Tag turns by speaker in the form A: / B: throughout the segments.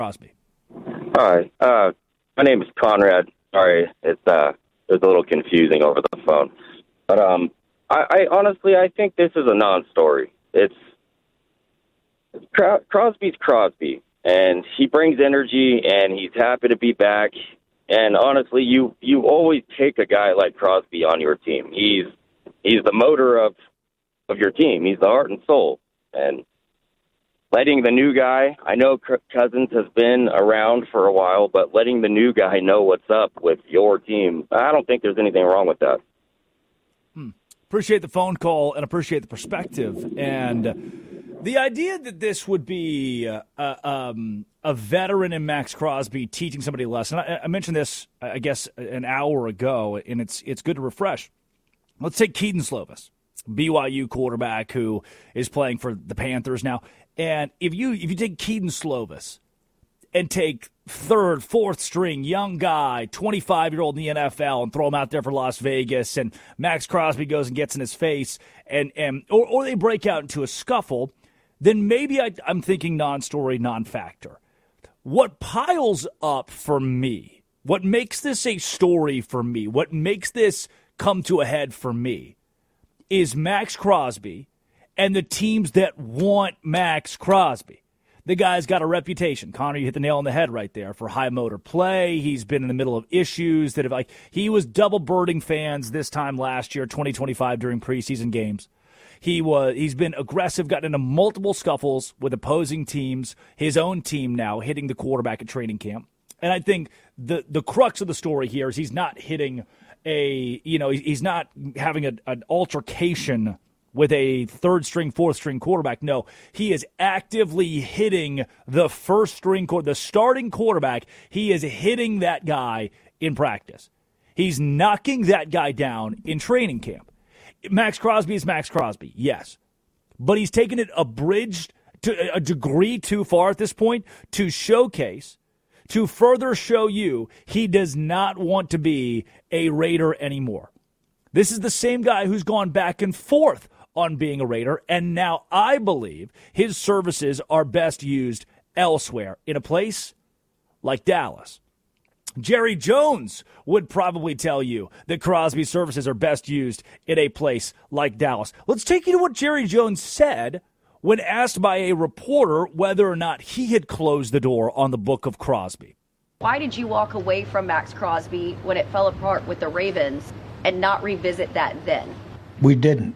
A: Crosby.
B: Hi, my name is Conrad. Sorry, it was a little confusing over the phone. But I honestly, I think this is a non-story. Crosby's Crosby, and he brings energy, and he's happy to be back. And honestly, you always take a guy like Crosby on your team. He's the motor of your team. He's the heart and soul. And letting the new guy, I know Cousins has been around for a while, but letting the new guy know what's up with your team, I don't think there's anything wrong with that.
A: Appreciate the phone call and appreciate the perspective. And the idea that this would be a veteran in Max Crosby teaching somebody a lesson. I mentioned this, I guess, an hour ago, and it's good to refresh. Let's take Kedon Slovis, BYU quarterback who is playing for the Panthers now. And if you take Kedon Slovis and take third, fourth string, young guy, 25-year-old in the NFL, and throw him out there for Las Vegas, and Max Crosby goes and gets in his face, or they break out into a scuffle, then maybe I'm thinking non-story, non-factor. What piles up for me, what makes this a story for me, what makes this come to a head for me, is Max Crosby and the teams that want Max Crosby. The guy's got a reputation. Connor, you hit the nail on the head right there for high motor play. He's been in the middle of issues that have he was double birding fans this time last year, 2025, during preseason games. He's been aggressive, gotten into multiple scuffles with opposing teams, his own team now hitting the quarterback at training camp. And I think the crux of the story here is he's not hitting he's not having an altercation with a third-string, fourth-string quarterback. No, he is actively hitting the the starting quarterback. He is hitting that guy in practice. He's knocking that guy down in training camp. Max Crosby is Max Crosby, yes. But he's taken it abridged to a degree too far at this point to showcase, to further show you he does not want to be a Raider anymore. This is the same guy who's gone back and forth on being a Raider, and now I believe his services are best used elsewhere, in a place like Dallas. Jerry Jones would probably tell you that Crosby's services are best used in a place like Dallas. Let's take you to what Jerry Jones said when asked by a reporter whether or not he had closed the door on the book of Crosby.
C: Why did you walk away from Max Crosby when it fell apart with the Ravens and not revisit that then?
D: We didn't.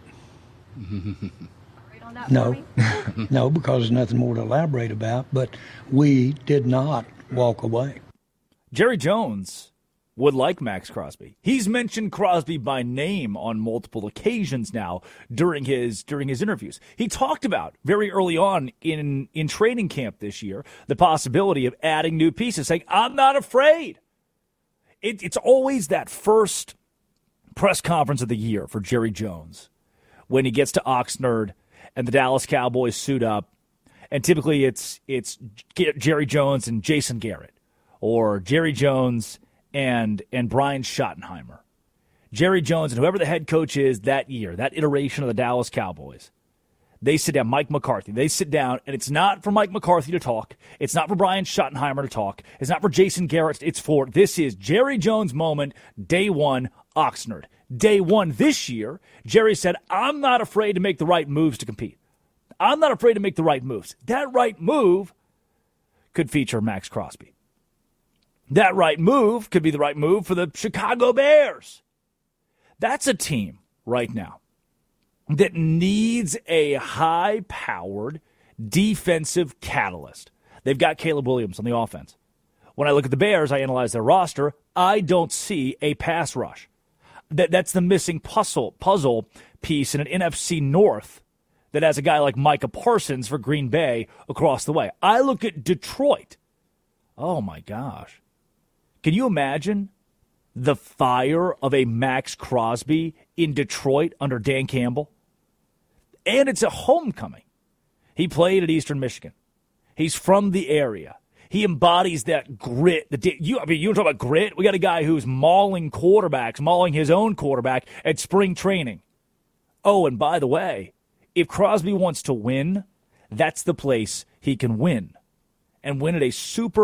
D: No,
C: no,
D: no, because there's nothing more to elaborate about, but we did not walk away.
A: Jerry Jones would like Max Crosby. He's mentioned Crosby by name on multiple occasions now during his interviews. He talked about very early on in training camp this year the possibility of adding new pieces, saying, I'm not afraid. It's always that first press conference of the year for Jerry Jones when he gets to Oxnard and the Dallas Cowboys suit up, and typically it's Jerry Jones and Jason Garrett, or Jerry Jones and Brian Schottenheimer. Jerry Jones and whoever the head coach is that year, that iteration of the Dallas Cowboys, they sit down, Mike McCarthy, they sit down, and it's not for Mike McCarthy to talk. It's not for Brian Schottenheimer to talk. It's not for Jason Garrett. This is Jerry Jones' moment, day one, Oxnard. Day one this year, Jerry said, I'm not afraid to make the right moves to compete. I'm not afraid to make the right moves. That right move could feature Max Crosby. That right move could be the right move for the Chicago Bears. That's a team right now that needs a high-powered defensive catalyst. They've got Caleb Williams on the offense. When I look at the Bears, I analyze their roster, I don't see a pass rush. That's the missing puzzle piece in an NFC North that has a guy like Micah Parsons for Green Bay across the way. I look at Detroit. Oh, my gosh. Can you imagine the fire of a Max Crosby in Detroit under Dan Campbell? And it's a homecoming. He played at Eastern Michigan. He's from the area. He embodies that grit. You want to talk about grit? We got a guy who's mauling his own quarterback at spring training. Oh, and by the way, if Crosby wants to win, that's the place he can win. and win at a Super